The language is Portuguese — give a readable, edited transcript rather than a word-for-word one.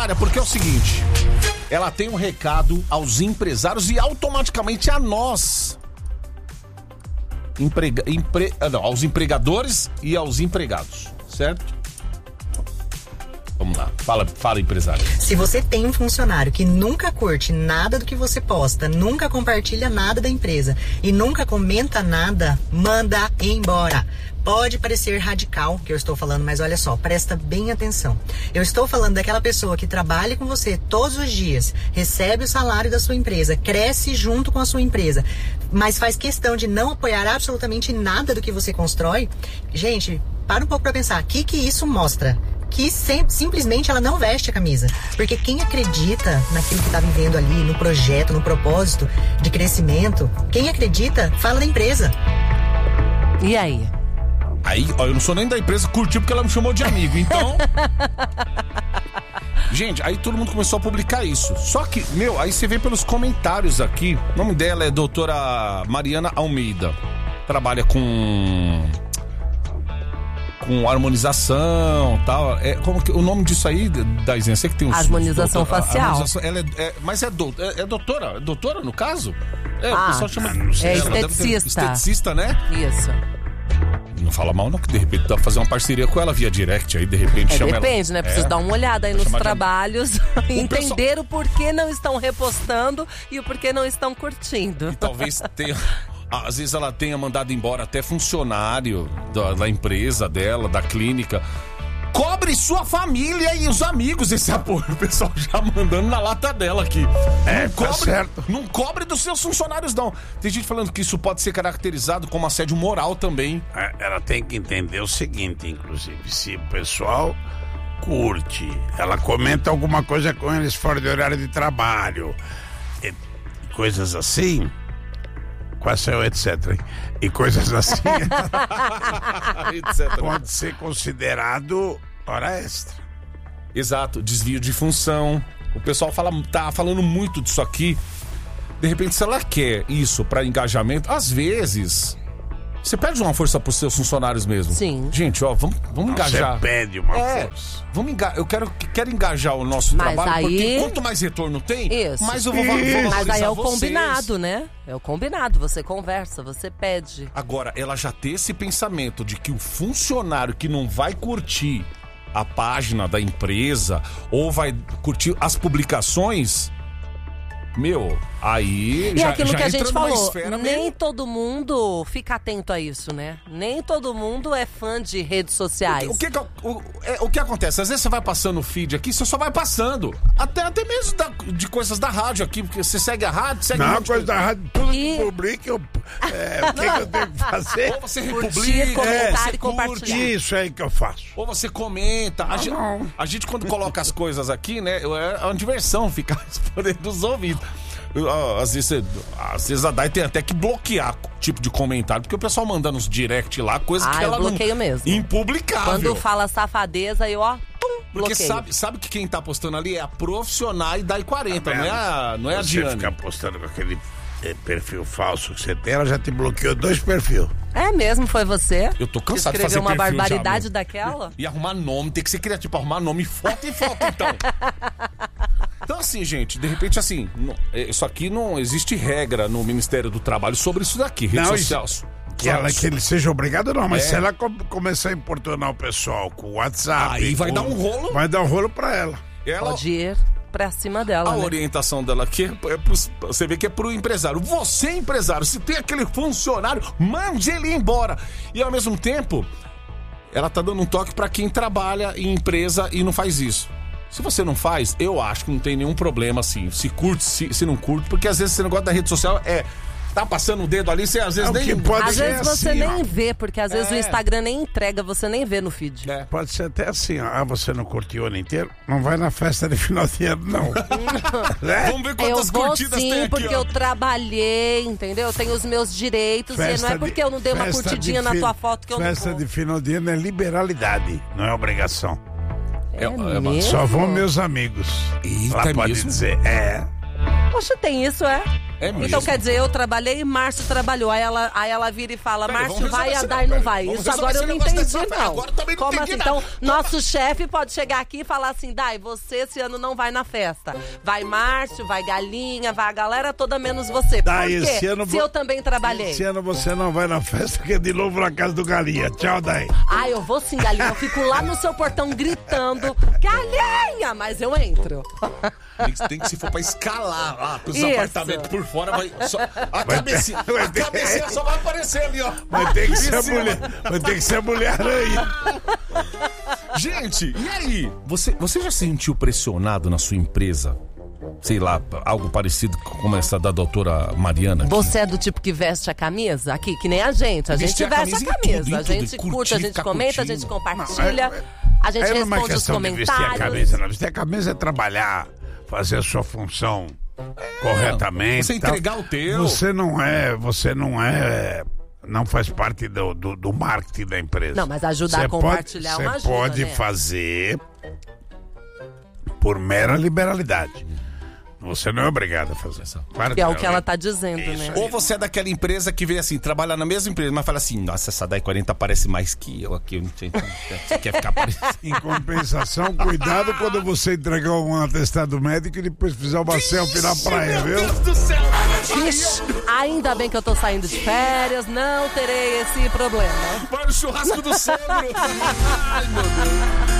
Porque é o seguinte, ela tem um recado aos empresários e automaticamente a nós, aos empregadores e aos empregados, certo? Vamos lá, fala empresário. Se você tem um funcionário que nunca curte nada do que você posta, nunca compartilha nada da empresa e nunca comenta nada, manda embora. Pode parecer radical que eu estou falando, mas olha só, presta bem atenção. Eu estou falando daquela pessoa que trabalha com você todos os dias, recebe o salário da sua empresa, cresce junto com a sua empresa, mas faz questão de não apoiar absolutamente nada do que você constrói. Gente, para um pouco para pensar, o que isso mostra? Que simplesmente ela não veste a camisa. Porque quem acredita naquilo que está vivendo ali, no projeto, no propósito de crescimento, quem acredita, fala da empresa. E aí? Aí, ó, eu não sou nem da empresa, curti porque ela me chamou de amigo, então... Gente, aí todo mundo começou a publicar isso. Só que, aí você vê pelos comentários aqui, o nome dela é doutora Mariana Almeida. Trabalha com harmonização e tal. Como que, o nome disso aí, Daizinha? Você que tem harmonização facial. Harmonização, ela mas é doutora? É doutora, no caso? O pessoal chama... É esteticista. Esteticista, né? Isso. Não fala mal não, que de repente dá pra fazer uma parceria com ela via direct, aí de repente chama ela. Depende, né? Preciso dar uma olhada aí nos trabalhos, entender o porquê não estão repostando e o porquê não estão curtindo. E talvez tenha... Às vezes ela tenha mandado embora até funcionário da empresa dela, da clínica. Cobre sua família e os amigos esse apoio. O pessoal já mandando na lata dela aqui. Tá certo. Não cobre dos seus funcionários, não. Tem gente falando que isso pode ser caracterizado como assédio moral também. Ela tem que entender o seguinte, inclusive. Se o pessoal curte, ela comenta alguma coisa com eles fora de horário de trabalho, coisas assim... Quase etc. E coisas assim pode ser considerado hora extra. Exato, desvio de função. O pessoal tá falando muito disso aqui. De repente, se ela quer isso para engajamento, às vezes você pede uma força pros seus funcionários mesmo. Sim. Gente, ó, vamos engajar. Você pede uma força. Eu quero engajar o nosso trabalho, aí... porque quanto mais retorno tem, isso. mais eu vou valorizar. Mas aí é o vocês. combinado, né? É o combinado, você conversa, você pede. Agora, ela já ter esse pensamento de que o funcionário que não vai curtir a página da empresa ou vai curtir as publicações... aí e já, aquilo já que a gente falou, nem todo mundo fica atento a isso, né? Nem todo mundo é fã de redes sociais. O que acontece? Às vezes você vai passando o feed aqui, você só vai passando. Até mesmo de coisas da rádio aqui, porque você segue a rádio, segue Não, coisa da rádio, tudo que publica, o que eu tenho que fazer? Ou você curtir, republica, comentar você e compartilhar. Isso aí que eu faço. Ou você comenta. A gente quando coloca as coisas aqui, né? É uma diversão ficar respondendo os ouvidos. Às vezes a Dai tem até que bloquear tipo de comentário, porque o pessoal manda nos direct lá, coisa que ela bloqueio mesmo. Impublicável. Quando fala safadeza, eu porque bloqueio. sabe que quem tá postando ali é a profissional e Dai 40, não é a Diane. Você ficar postando com aquele perfil falso que você tem, ela já te bloqueou 2 perfis. É mesmo, foi você? Eu tô cansado de fazer uma perfil barbaridade daquela? E arrumar nome, tem que ser criativo, arrumar nome, foto e foto, então. Então assim, gente, de repente assim, isso aqui não existe regra no Ministério do Trabalho sobre isso daqui, redes sociais. Que ele seja obrigado, não, mas se ela começar a importunar o pessoal com o WhatsApp... Aí vai dar um rolo. Vai dar um rolo pra ela. Pode ir pra cima dela, A orientação dela aqui você vê que é pro empresário. Você, empresário, se tem aquele funcionário, mande ele embora. E ao mesmo tempo, ela tá dando um toque pra quem trabalha em empresa e não faz isso. Se você não faz, eu acho que não tem nenhum problema assim. Se curte, se não curte, porque às vezes esse negócio da rede social tá passando o dedo ali, você às vezes nem... Às vezes você nem vê, porque às vezes o Instagram nem entrega, você nem vê no feed. Pode ser até assim, você não curtiu o ano inteiro? Não vai na festa de final de ano, não. Vamos ver quantas curtidas tem aqui, porque eu trabalhei, entendeu? Eu tenho os meus direitos e não é porque eu não dei uma curtidinha na tua foto que eu não vou. Festa de final de ano é liberalidade, não é obrigação. Mesmo? Só vão meus amigos. Eita, ela pode mesmo? dizer, Poxa, tem isso, É mesmo? Então quer dizer, eu trabalhei e Márcio trabalhou. Aí ela vira e fala, Márcio vai, a Dai não vai. Isso agora eu não entendi, não. Agora também não Como entendi assim? nada. Então, nosso chefe pode chegar aqui e falar assim, Dai, você esse ano não vai na festa. Vai Márcio, vai Galinha, vai a galera toda menos você. Por quê? Esse ano Se eu também trabalhei. Esse ano você não vai na festa, que é de novo na casa do Galinha. Tchau, Dai. Eu vou sim, Galinha. Eu fico lá no seu portão gritando, Galinha! Mas eu entro. Tem que, se for pra escalar lá pros Isso. apartamentos por fora, a cabecinha só vai aparecer ali, ó. Vai ter que ser a mulher. Vai ter que ser a Mulher-Aranha. Gente, e aí? Você já se sentiu pressionado na sua empresa? Sei lá, algo parecido como essa da doutora Mariana aqui? Você é do tipo que veste a camisa? Aqui, que nem a gente. A gente Vestir a veste a camisa em camisa. tudo, A gente curtir, curte, a gente ficar comenta, a curtindo. gente compartilha. A gente Aí não é uma responde os questão de vestir a comentários. camisa, não. Vestir a camisa é trabalhar, fazer a sua função corretamente. Você entregar o teu. Você não faz parte do marketing da empresa. Não, mas ajudar Você a compartilhar pode, uma Você ajuda, pode né? fazer por mera liberalidade. Você não é obrigado a fazer isso. Que é o que ela tá dizendo, né? Ou você é daquela empresa que vê assim, trabalha na mesma empresa, mas fala assim, nossa, essa Dai 40 parece mais que eu aqui. Eu não sei, você quer ficar parecendo. Em compensação, cuidado quando você entregar um atestado médico e depois fizer uma selfie na praia, viu? Meu Deus do céu! Ixi, ainda bem que eu tô saindo de férias, não terei esse problema. Vai no churrasco do sogro! Ai, meu Deus!